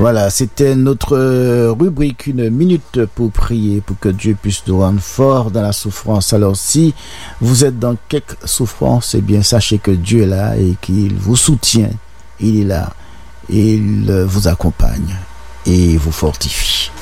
Voilà, c'était notre rubrique, une minute pour prier, pour que Dieu puisse nous rendre forts dans la souffrance. Alors si vous êtes dans quelque souffrance, eh bien sachez que Dieu est là et qu'il vous soutient. Il est là, il vous accompagne et vous fortifie.